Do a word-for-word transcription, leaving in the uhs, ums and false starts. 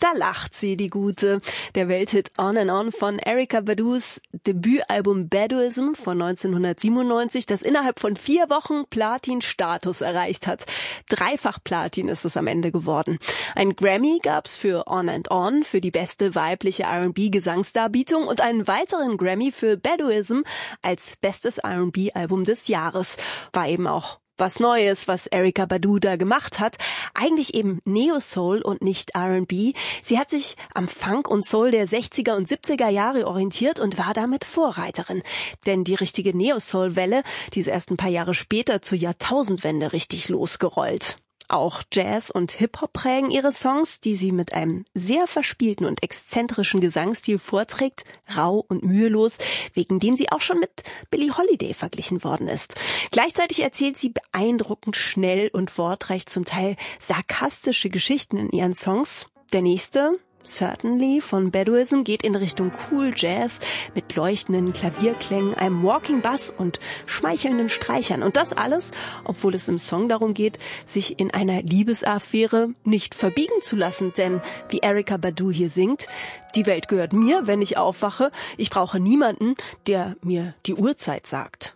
Da lacht sie, die Gute. Der Welthit On and On von Erykah Badu's Debütalbum Baduizm von neunzehnhundertsiebenundneunzig, das innerhalb von vier Wochen Platin-Status erreicht hat. Dreifach Platin ist es am Ende geworden. Ein Grammy gab's für On and On, für die beste weibliche R and B-Gesangsdarbietung und einen weiteren Grammy für Baduizm als bestes R and B-Album des Jahres. War eben auch was Neues, was Erykah Badu da gemacht hat. Eigentlich eben Neo-Soul und nicht R and B. Sie hat sich am Funk und Soul der sechziger und siebziger Jahre orientiert und war damit Vorreiterin. Denn die richtige Neo-Soul-Welle, die ist erst ein paar Jahre später zur Jahrtausendwende richtig losgerollt. Auch Jazz und Hip-Hop prägen ihre Songs, die sie mit einem sehr verspielten und exzentrischen Gesangsstil vorträgt, rau und mühelos, wegen dem sie auch schon mit Billie Holiday verglichen worden ist. Gleichzeitig erzählt sie beeindruckend schnell und wortreich zum Teil sarkastische Geschichten in ihren Songs. Der nächste, Certainly von Baduizm, geht in Richtung Cool Jazz mit leuchtenden Klavierklängen, einem Walking Bass und schmeichelnden Streichern. Und das alles, obwohl es im Song darum geht, sich in einer Liebesaffäre nicht verbiegen zu lassen. Denn, wie Erykah Badu hier singt, die Welt gehört mir, wenn ich aufwache. Ich brauche niemanden, der mir die Uhrzeit sagt.